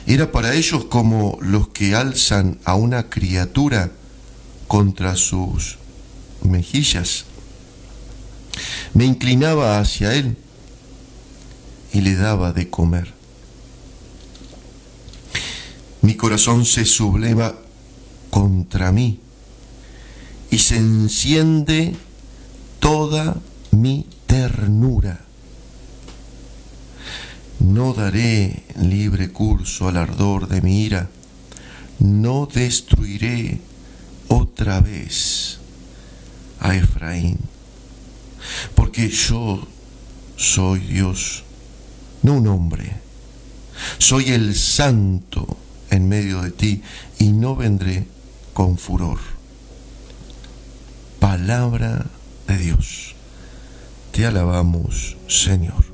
Era para ellos como los que alzan a una criatura contra sus mejillas. Me inclinaba hacia él y le daba de comer. Mi corazón se subleva contra mí y se enciende toda mi ternura. No daré libre curso al ardor de mi ira, no destruiré otra vez a Efraín, porque yo soy Dios, no un hombre, soy el santo en medio de ti y no vendré con furor. Palabra de Dios. Te alabamos, Señor.